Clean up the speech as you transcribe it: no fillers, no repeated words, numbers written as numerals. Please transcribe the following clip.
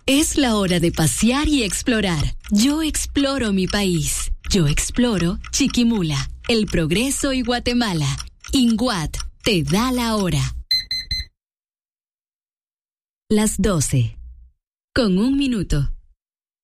Es la hora de pasear y explorar. Yo exploro mi país. Yo exploro Chiquimula, El Progreso y Guatemala. INGUAT te da la hora. Las 12:01 minuto.